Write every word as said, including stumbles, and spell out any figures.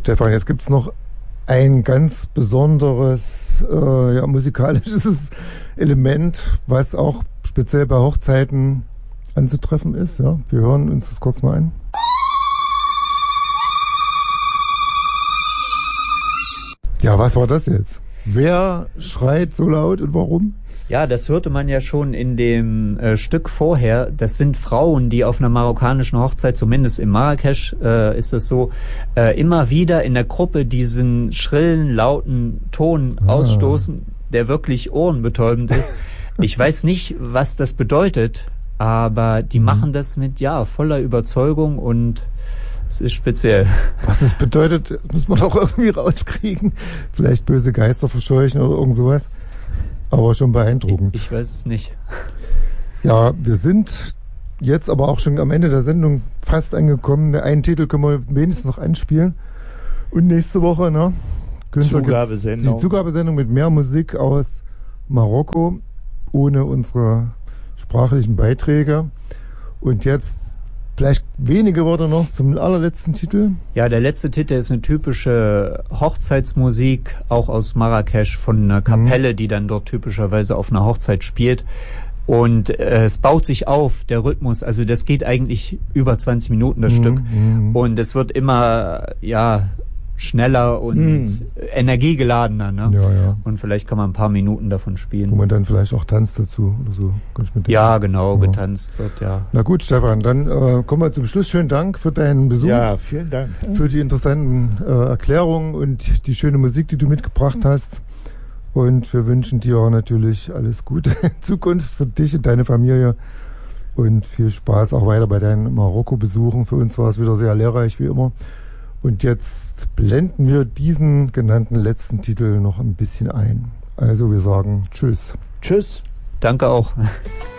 Stefan, jetzt gibt es noch ein ganz besonderes äh, ja, musikalisches Element, was auch speziell bei Hochzeiten anzutreffen ist. Ja? Wir hören uns das kurz mal an. Ja, was war das jetzt? Wer schreit so laut und warum? Ja, das hörte man ja schon in dem äh, Stück vorher. Das sind Frauen, die auf einer marokkanischen Hochzeit, zumindest in Marrakesch äh, ist es so, äh, immer wieder in der Gruppe diesen schrillen, lauten Ton ah. ausstoßen, der wirklich ohrenbetäubend ist. Ich weiß nicht, was das bedeutet, aber die mhm. machen das mit, ja, voller Überzeugung und es ist speziell. Was es bedeutet, muss man auch irgendwie rauskriegen. Vielleicht böse Geister verscheuchen oder irgend sowas. Aber schon beeindruckend. Ich, ich weiß es nicht. Ja, wir sind jetzt aber auch schon am Ende der Sendung fast angekommen. Einen Titel können wir wenigstens noch anspielen. Und nächste Woche, ne? Zugabesendung. Die Zugabesendung mit mehr Musik aus Marokko, ohne unsere sprachlichen Beiträge. Und jetzt vielleicht wenige Worte noch zum allerletzten Titel. Ja, der letzte Titel ist eine typische Hochzeitsmusik, auch aus Marrakesch, von einer Kapelle, mhm. die dann dort typischerweise auf einer Hochzeit spielt. Und äh, es baut sich auf, der Rhythmus, also das geht eigentlich über zwanzig Minuten, das mhm. Stück. Mhm. Und es wird immer, ja, schneller und mhm. energiegeladener, ne? Ja, ja. Und vielleicht kann man ein paar Minuten davon spielen. Wo man dann vielleicht auch tanzt dazu oder so. Kann ich mir denken. Ja, genau, ja. getanzt wird, ja. Na gut, Stefan, dann äh, kommen wir zum Schluss. Schönen Dank für deinen Besuch. Ja, vielen Dank. Für die interessanten äh, Erklärungen und die schöne Musik, die du mitgebracht hast. Und wir wünschen dir natürlich alles Gute in Zukunft für dich und deine Familie. Und viel Spaß auch weiter bei deinen Marokko-Besuchen. Für uns war es wieder sehr lehrreich, wie immer. Und jetzt blenden wir diesen genannten letzten Titel noch ein bisschen ein. Also wir sagen Tschüss. Tschüss. Danke auch.